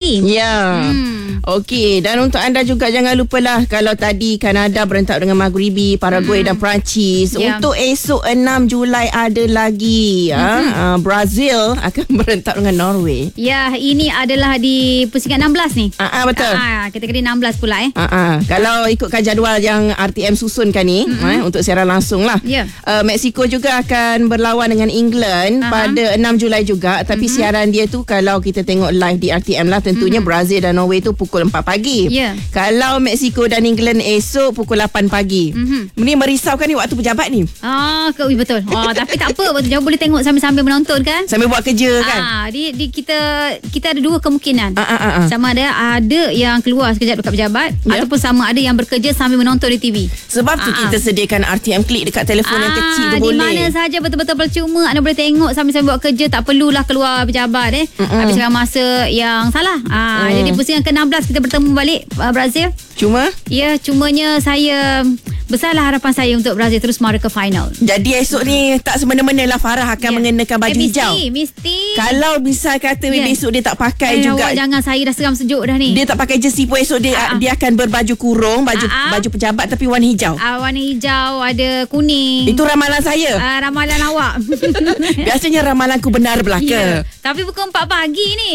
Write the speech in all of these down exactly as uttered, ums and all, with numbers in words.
lagi. Ya. Hmm. Okey, dan untuk anda juga jangan lupalah kalau tadi Kanada berentak dengan Maghribi, Paraguay hmm. dan Perancis. Yeah. Untuk esok enam Julai ada lagi hmm. ya, uh, Brazil akan berentak dengan Norway. Ya, ini adalah di pusingan enam belas ni. Ah, uh, betul. Ah, kategori enam belas pula eh. Ah, uh, kalau ikutkan jadual yang R T M susunkan ni hmm. eh, untuk siaran langsung lah. Yeah. Uh, Mexico juga akan berlawan dengan England uh-huh. pada enam Julai juga, tapi uh-huh. siaran dia tu kalau kita tengok live di R T M lah, tentunya uh-huh. Brazil dan Norway tu pukul empat pagi. Yeah. Kalau Mexico dan England esok pukul lapan pagi. Uh-huh. Ini merisaukan ni waktu pejabat ni. Ah, ke, betul. Oh, tapi tak apa, waktu jauh boleh tengok sambil-sambil menonton kan? Sambil buat kerja kan? Ah, di, di kita kita ada dua kemungkinan. Ah, ah, ah, ah. Sama ada ada yang keluar sekejap dekat pejabat, yeah. ataupun sama ada yang bekerja sambil menonton di T V. Sebab tu ah, kita ah. sediakan R T M Click dekat telefon ah, yang kecil tu di boleh. Di mana saja betul-betul percuma anda boleh tengok sambil-sambil buat kerja, tak perlulah keluar pejabat eh. Mm-mm. Habiskan masa yang salah. Ah, mm. Jadi pusingan ke enam belas kita bertemu balik uh, Brazil. Cuma? Ya, cumanya saya besarlah harapan saya untuk Brazil terus mara ke final. Jadi esok ni tak semena-mena lah Farah akan yeah. mengenakan baju eh, hijau. Mesti, mesti. Kalau bisa kata yeah. besok dia tak pakai eh, juga. Awak jangan, saya dah seram sejuk dah ni. Dia tak pakai jersey pun esok dia uh-huh. dia akan berbaju kurung, baju uh-huh. baju pejabat tapi warna hijau. Uh, warna hijau, ada kuning. Itu ramalan saya. Uh, ramalan awak. Biasanya ramalanku benar belaka. Yeah. Tapi pukul empat pagi ni.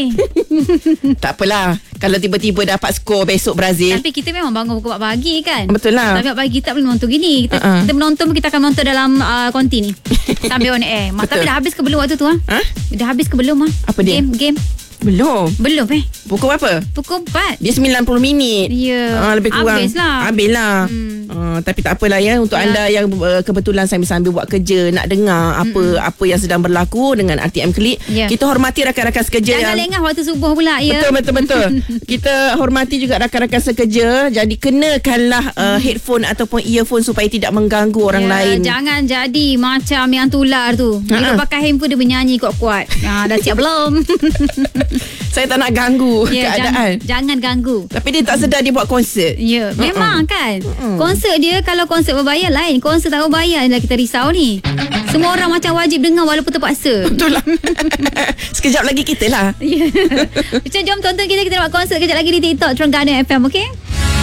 Tak apalah. Kalau tiba-tiba dapat skor besok Brazil. Tapi kita memang bangun pukul empat pagi kan. Betul lah. Tapi empat pagi kita tak boleh menonton gini. Kita, uh-uh. kita menonton pun kita akan menonton dalam uh, konti ni. Sambil on air. Tapi dah habis ke belum waktu tu? Ha? Ha? Dah habis ke belum? Ha? Apa dia? Game, game. Belum. Belum eh. Pukul berapa? Pukul empat. Dia sembilan puluh minit. Ya. Uh, lebih kurang. Habis lah. Habis lah. Hmm. Uh, tapi tak apalah ya. Untuk ya. anda yang uh, kebetulan sambil-sambil buat kerja, nak dengar apa Mm-mm. apa yang sedang berlaku dengan R T M Click. Ya. Kita hormati rakan-rakan sekerja. Jangan yang... lengah waktu subuh pula ya. Betul, betul, betul. Kita hormati juga rakan-rakan sekerja. Jadi kenakanlah uh, headphone ataupun earphone supaya tidak mengganggu orang ya, lain. Jangan jadi macam yang tular tu. Dia pakai handphone dia bernyanyi kuat-kuat. Ha, dah siap belum? Saya tak nak ganggu ya, keadaan. Jangan, jangan ganggu. Tapi dia tak sedar dia buat konsert. Ya, memang uh-uh. kan. Uh-uh. Konsert dia kalau konsert berbayar lain. Konsert tak berbayar adalah kita risau ni. Semua orang macam wajib dengar walaupun terpaksa. Betul lah. Sekejap lagi kita lah. Ya. Macam jom tonton kita. Kita buat konsert kejap lagi di TikTok Terengganu F M, okey?